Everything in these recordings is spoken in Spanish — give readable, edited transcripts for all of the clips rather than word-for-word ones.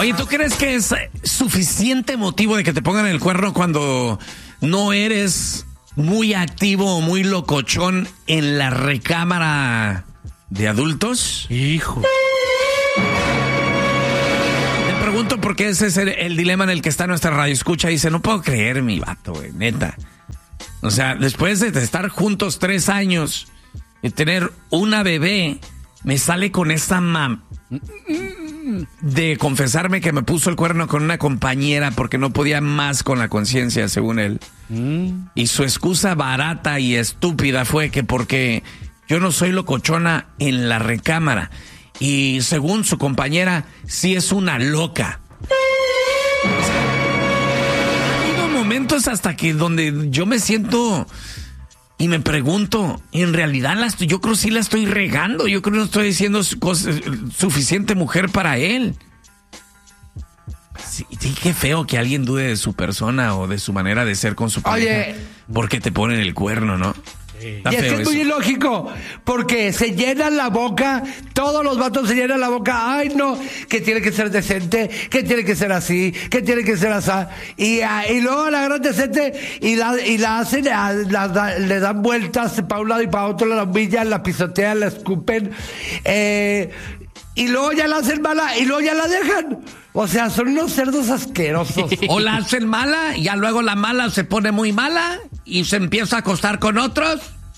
Oye, ¿tú crees que es suficiente motivo de que te pongan el cuerno cuando no eres muy activo o muy locochón en la recámara de adultos? Hijo. Te pregunto porque ese es el dilema en el que está nuestra radio escucha. Dice, no puedo creer, mi vato, güey, neta. O sea, después de estar juntos 3 años y tener una bebé, me sale con esta de confesarme que me puso el cuerno con una compañera porque no podía más con la conciencia, según él. Y su excusa barata y estúpida fue que porque yo no soy locochona en la recámara. Y según su compañera, sí es una loca. O sea, ha habido momentos hasta que donde yo me siento y me pregunto, en realidad yo creo que sí la estoy regando. Yo creo que no estoy diciendo suficiente mujer para él. Sí, qué feo que alguien dude de su persona o de su manera de ser con su pareja. Oye, porque te ponen el cuerno, ¿no? Y es que es muy ilógico, porque se llenan la boca, todos los vatos se llenan la boca, ay no, que tiene que ser decente, que tiene que ser así, que tiene que ser así, y luego la gran decente y la hacen, le dan vueltas para un lado y para otro, la humillan, la pisotean, la escupen, y luego ya la hacen mala y luego ya la dejan. O sea, son unos cerdos asquerosos. O la hacen mala, y ya luego la mala se pone muy mala y se empieza a acostar con otros.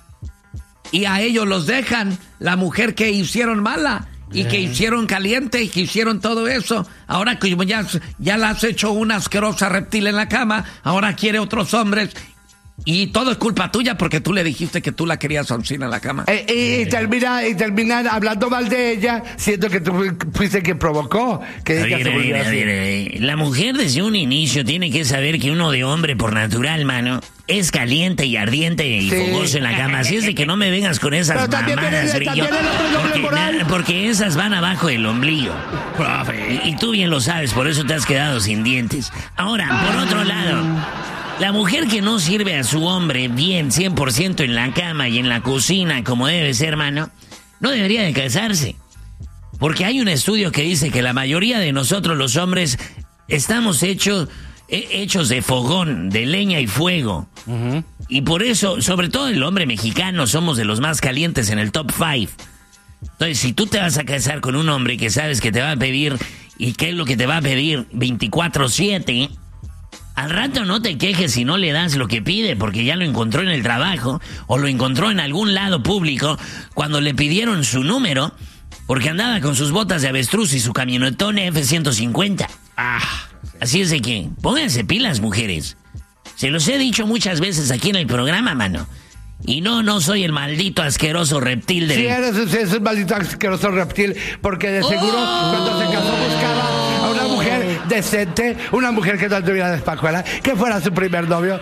Y a ellos los dejan, la mujer que hicieron mala y que hicieron caliente y que hicieron todo eso. Ahora que ya la has hecho una asquerosa reptil en la cama, ahora quiere otros hombres. Y todo es culpa tuya porque tú le dijiste que tú la querías así en la cama. Y termina hablando mal de ella, siendo que tú fuiste quien provocó. Que ella se volviera así. La mujer desde un inicio tiene que saber que uno de hombre por natural, mano, es caliente y ardiente y fogoso en la cama. Así es de que no me vengas con esas mamadas, brillo, porque esas van abajo del ombligo. Y tú bien lo sabes, por eso te has quedado sin dientes. Ahora, por otro lado, la mujer que no sirve a su hombre bien 100% en la cama y en la cocina como debe ser, hermano, no debería de casarse. Porque hay un estudio que dice que la mayoría de nosotros los hombres estamos hechos de fogón, de leña y fuego. Uh-huh. Y por eso, sobre todo el hombre mexicano, somos de los más calientes en el top 5. Entonces, si tú te vas a casar con un hombre que sabes que te va a pedir, ¿y qué es lo que te va a pedir? 24/7... Al rato no te quejes si no le das lo que pide, porque ya lo encontró en el trabajo o lo encontró en algún lado público cuando le pidieron su número, porque andaba con sus botas de avestruz y su camionetón F-150. Así es de que pónganse pilas, mujeres. Se los he dicho muchas veces aquí en el programa, mano. Y no soy el maldito asqueroso reptil de... Sí, eres el maldito asqueroso reptil, porque de seguro cuando se casó buscaba a una mujer decente, una mujer que no tuviera despajuela, que fuera su primer novio.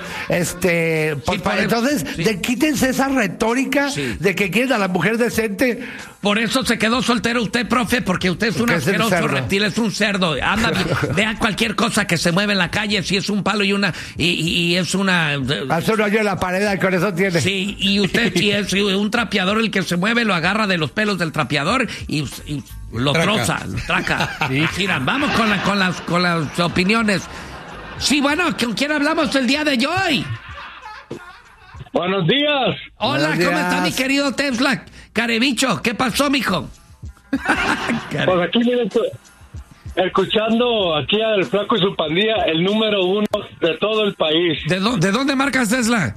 Entonces, quítense esa retórica de que quieren a la mujer decente. Por eso se quedó soltero usted, profe, porque usted es un asqueroso reptil, es un cerdo. Anda, vea cualquier cosa que se mueve en la calle, si es un palo y es una... Hace un hoyo en la pared, con eso tiene. Sí, y usted si es un trapeador, el que se mueve lo agarra de los pelos del trapeador y lo troza, lo traca. Mira, vamos con las opiniones. Sí, bueno, ¿con quién hablamos el día de hoy? Buenos días. Hola, ¿cómo está mi querido Tesla? Carebicho, ¿qué pasó, mijo? Pues aquí escuchando aquí al Flaco y su pandilla, el número 1 de todo el país. ¿De dónde marcas, Tesla?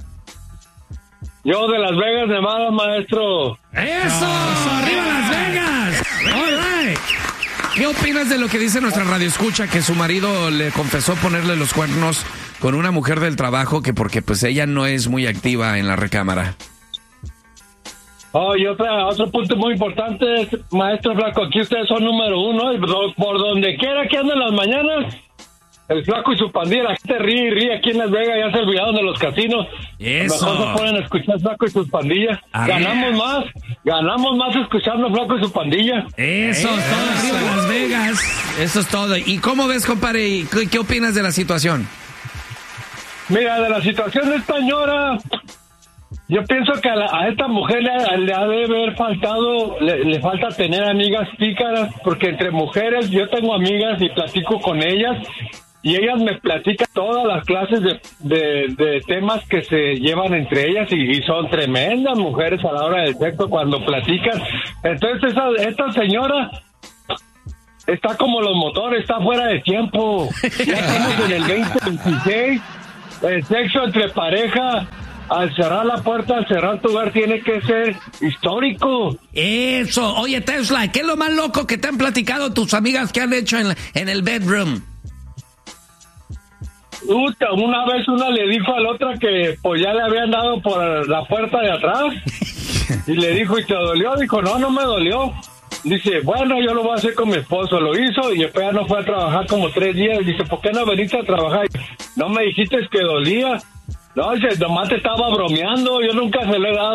Yo de Las Vegas, Nevada, maestro. ¡Eso! ¡Arriba Las Vegas! All right. ¿Qué opinas de lo que dice nuestra radioescucha, que su marido le confesó ponerle los cuernos con una mujer del trabajo, que porque pues ella no es muy activa en la recámara? Y otro punto muy importante es, maestro Flaco, aquí ustedes son número 1 y por donde quiera que anden las mañanas, el Flaco y su pandilla, la gente ríe y ríe aquí en Las Vegas, ya se olvidaron de los casinos. Eso. Mejor se ponen a escuchar Flaco y sus pandillas. Ganamos más escuchando Flaco y su pandilla. Eso es todo, arriba Las Vegas. Eso es todo. ¿Y cómo ves, compadre? ¿Qué opinas de la situación? Mira, de la situación de esta señora, Yo pienso que a esta mujer le ha de haber faltado, le falta tener amigas pícaras, porque entre mujeres yo tengo amigas y platico con ellas, y ellas me platican todas las clases de temas que se llevan entre ellas, y son tremendas mujeres a la hora del sexo cuando platican. Entonces esta señora está como los motores, está fuera de tiempo. Ya estamos en el 2026, el sexo entre pareja, al cerrar la puerta, al cerrar tu hogar, tiene que ser histórico. Eso. Oye, Tesla, ¿qué es lo más loco que te han platicado tus amigas que han hecho en el bedroom? Una vez una le dijo a la otra que pues ya le habían dado por la puerta de atrás. Y le dijo, ¿y te dolió? Dijo, no me dolió. Dice, bueno, yo lo voy a hacer con mi esposo. Lo hizo y después ya no fue a trabajar como 3 días. Dice, ¿por qué no veniste a trabajar? No me dijiste que dolía. No, dice, nomás te estaba bromeando. Yo nunca se lo he dado.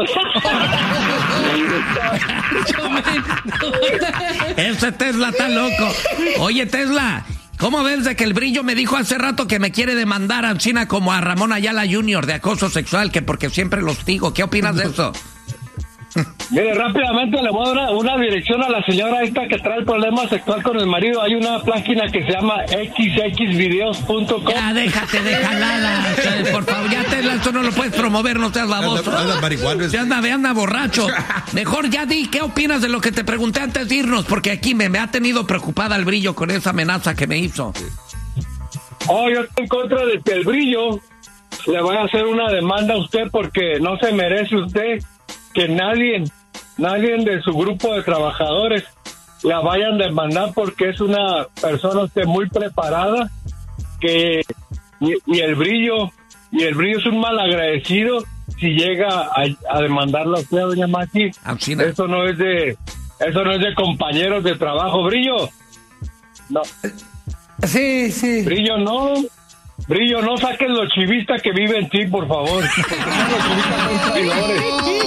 Ese Tesla está loco. Oye, Tesla, ¿cómo ves de que el Brillo me dijo hace rato que me quiere demandar a China como a Ramón Ayala Jr. de acoso sexual, que porque siempre los digo? ¿Qué opinas de eso? Mire, rápidamente le voy a dar una dirección a la señora esta que trae el problema sexual con el marido. Hay una página que se llama xxvideos.com. Ya, déjate de jalada. Por favor, ya Tesla, esto no lo puedes promover, no seas baboso. Ya anda borracho. Mejor ya di, ¿qué opinas de lo que te pregunté antes de irnos? Porque aquí me ha tenido preocupada el Brillo con esa amenaza que me hizo. Yo estoy en contra de que el Brillo le vaya a hacer una demanda a usted porque no se merece usted que nadie de su grupo de trabajadores la vayan a demandar porque es una persona usted muy preparada y el Brillo es un malagradecido si llega a demandarla a usted, doña Maki. Eso no es de compañeros de trabajo. Brillo, no. Sí. Brillo, no saques los chivistas que viven en ti, por favor. Porque los chivistas son traidores.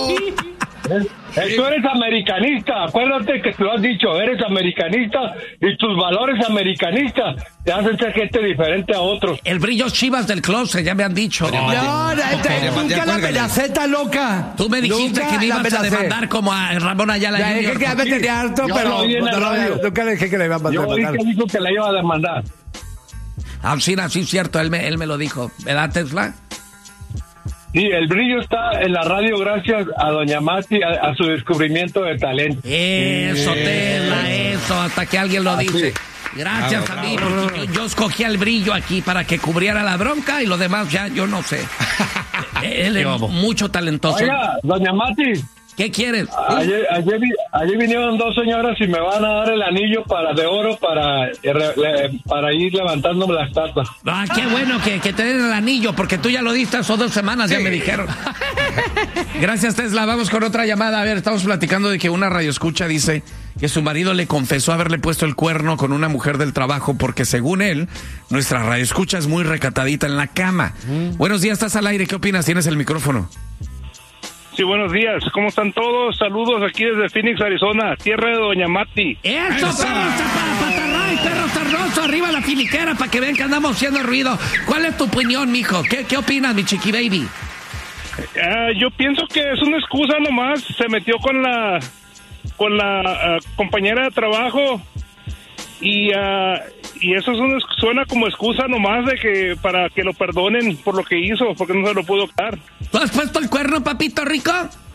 Tú eres americanista, acuérdate que te lo has dicho, eres americanista y tus valores americanistas te hacen ser gente diferente a otros. El Brillo Chivas del closet, ya me han dicho. Nunca la amenaceta, loca. Tú me dijiste que me ibas a demandar como a Ramón Ayala Jr. Dije que ya me tenía harto, pero nunca le dije que le iba a demandar. Yo dije que dijo que la iba a demandar. Sí, es cierto, él me lo dijo. ¿Verdad, Tesla? Sí, el Brillo está en la radio gracias a doña Mati, a su descubrimiento de talento. Eso, Tesla, eso, hasta que alguien lo dice. Gracias a mí, porque yo escogí al Brillo aquí para que cubriera la bronca y lo demás ya yo no sé. Él es mucho talentoso. Oiga, doña Mati. ¿Qué quieres? Ayer vinieron 2 señoras y me van a dar el anillo de oro para ir levantándome las tazas. Qué bueno que te den el anillo, porque tú ya lo diste hace 2 semanas, sí. Ya me dijeron. Gracias, Tesla. Vamos con otra llamada. A ver, estamos platicando de que una radioescucha dice que su marido le confesó haberle puesto el cuerno con una mujer del trabajo porque, según él, nuestra radioescucha es muy recatadita en la cama. Buenos días, estás al aire. ¿Qué opinas? Tienes el micrófono. Sí, buenos días. ¿Cómo están todos? Saludos aquí desde Phoenix, Arizona, tierra de doña Mati. ¡Eso, patarray, perro sarnoso! ¡Arriba la filiquera para que vean que andamos haciendo ruido! ¿Cuál es tu opinión, mijo? ¿Qué opinas, mi chiqui baby? Yo pienso que es una excusa nomás. Se metió con la compañera de trabajo y eso suena como excusa nomás de que para que lo perdonen por lo que hizo, porque no se lo pudo dar. ¿Tú has puesto el cuerno, papito rico?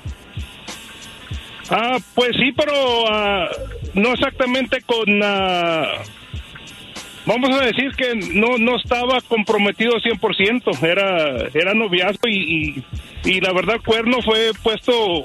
Pues sí, pero no exactamente con... vamos a decir que no estaba comprometido 100%, era noviazgo y la verdad el cuerno fue puesto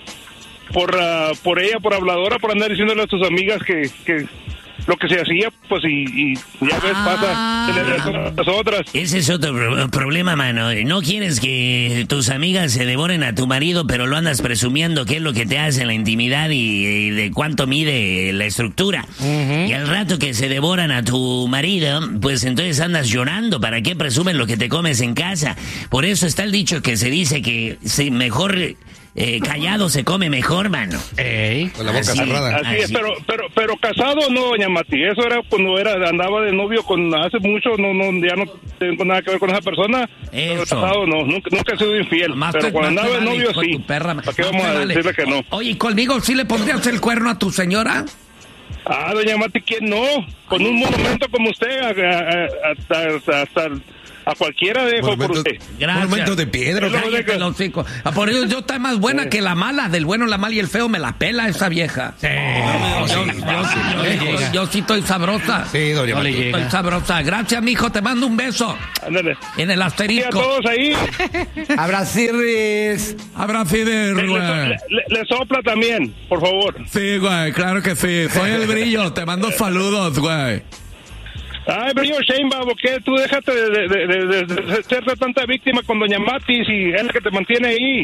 por ella, por habladora, por andar diciéndole a sus amigas que lo que se hacía, pues, y ya ves, pasa a las otras. Ese es otro problema, mano. No quieres que tus amigas se devoren a tu marido, pero lo andas presumiendo qué es lo que te hace en la intimidad y de cuánto mide la estructura. Y al rato que se devoran a tu marido, pues entonces andas llorando. ¿Para qué presumes lo que te comes en casa? Por eso está el dicho que se dice que mejor callado se come mejor, mano. Con la boca cerrada. Así es, pero casado no, doña Mati. Eso era cuando andaba de novio con hace mucho, ya no tengo nada que ver con esa persona. Pero casado no, nunca he sido infiel. Pero cuando andaba de novio sí. ¿Para qué vamos a decirle que no? Oye, ¿conmigo sí le pondrías el cuerno a tu señora? Doña Mati, ¿quién no? Con un monumento como usted, hasta a cualquiera dejo por usted. Gracias. Un momento de piedra. Por eso yo está más buena que la mala, del bueno, la mala y el feo, me la pela esa vieja. Sí. Yo sí estoy sabrosa. Sí, doña Mati. Estoy sabrosa. Gracias, mijo, te mando un beso. Ándale. En el asterisco. Sí, a todos ahí. Abraciris. Le sopla también, por favor. Sí, güey, claro que sí. Soy el Brillo, te mando saludos, güey. Ay, Brillo Sheinbaum, ¿por qué tú déjate de ser tanta víctima con doña Mati si es la que te mantiene ahí?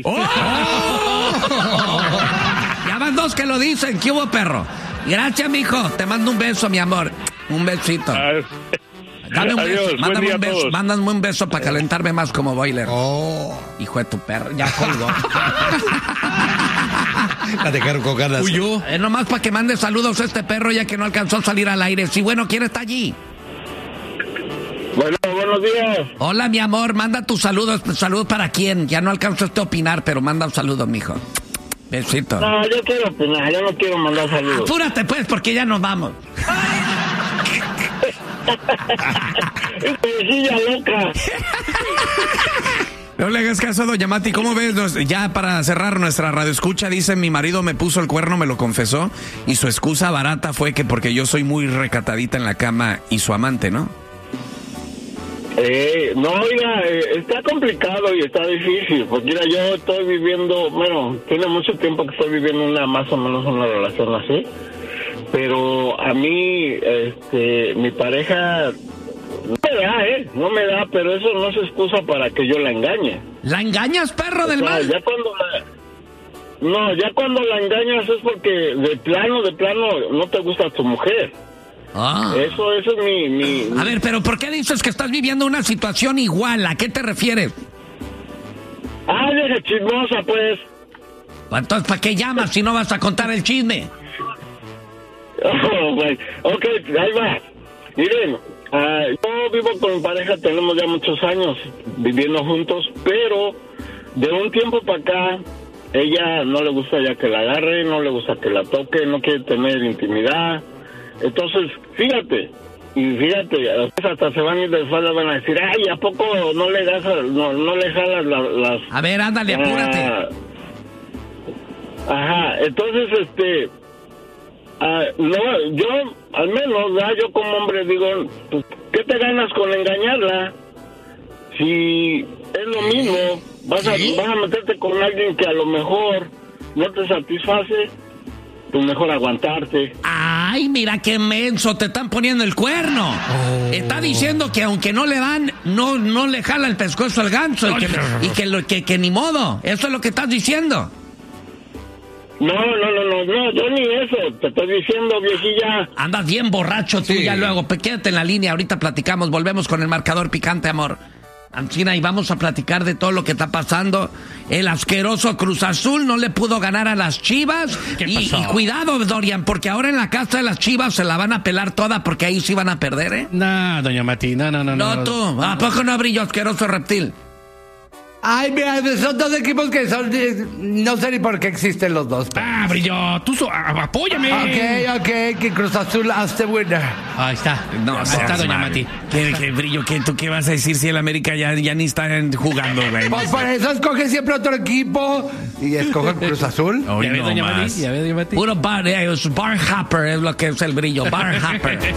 Ya van dos que lo dicen. ¿Qué hubo, perro? Gracias, mijo. Te mando un beso, mi amor. Un besito. Dame un beso. Mándame un beso para calentarme más como boiler. Hijo de tu perro. Ya colgó. La dejaron con ganas. Huyó. Nomás para que mande saludos a este perro ya que no alcanzó a salir al aire. Sí, bueno, ¿quién está allí? Bueno, buenos días. Hola, mi amor, manda tus saludos. ¿Saludos para quién? Ya no alcanzaste a opinar, pero manda un saludo, mijo. Besito. No, yo quiero opinar, yo no quiero mandar saludos. Apúrate, pues, porque ya nos vamos. Viejilla loca. No le hagas caso a doña Mati. ¿Cómo ves? Ya para cerrar nuestra radioescucha, dice: mi marido me puso el cuerno, me lo confesó, y su excusa barata fue que porque yo soy muy recatadita en la cama y su amante, ¿no? No, oiga, está complicado y está difícil, porque mira, yo estoy viviendo, bueno, tiene mucho tiempo que estoy viviendo más o menos una relación así, pero a mí, mi pareja no me da, pero eso no es excusa para que yo la engañe. ¿La engañas, perro del mal? Ya cuando la engañas es porque de plano no te gusta tu mujer. Eso es mi... A ver, pero ¿por qué dices que estás viviendo una situación igual? ¿A qué te refieres? Vieja chismosa, pues. Entonces, ¿para qué llamas si no vas a contar el chisme? Ok, ahí va. Miren, yo vivo con mi pareja, tenemos ya muchos años viviendo juntos, pero de un tiempo para acá, ella no le gusta ya que la agarre, no le gusta que la toque, no quiere tener intimidad. Entonces, fíjate, hasta se van a ir de espalda, van a decir, ay, ¿a poco no le jalas las... A ver, ándale, apúrate. Entonces, no, yo, al menos, yo como hombre digo, pues, ¿qué te ganas con engañarla? Si es lo mismo, vas a meterte con alguien que a lo mejor no te satisface, pues mejor aguantarte. Ay, mira qué menso, te están poniendo el cuerno. Está diciendo que aunque no le dan, no le jala el pescuezo al ganso y que ni modo. Eso es lo que estás diciendo. No, yo ni eso, te estoy diciendo, viejilla. Andas bien borracho tú, ya luego, quédate en la línea, ahorita platicamos, volvemos con el marcador picante, amor. Ancina, y vamos a platicar de todo lo que está pasando. El asqueroso Cruz Azul no le pudo ganar a las Chivas. Y cuidado, Dorian, porque ahora en la casa de las Chivas se la van a pelar toda porque ahí sí van a perder, ¿eh? No, doña Mati, no. No, tú, ¿a poco no, Brillo, asqueroso reptil? Ay, mira, son dos equipos que son... No sé ni por qué existen los dos. Pero... Brillo, tú apóyame. Ok, que Cruz Azul hazte winner. Ahí está. No, está doña Mati. ¿Qué Brillo, tú qué vas a decir si el América ya ni está jugando, güey? Pues por eso escoge siempre otro equipo y escoge Cruz Azul. Ya ve, doña Mati. Puro bar hopper es lo que es el Brillo, bar hopper.